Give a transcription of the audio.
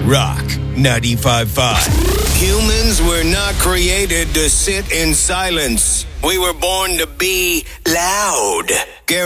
Rock 95.5. Humans were not created to sit in silence. We were born to be loud.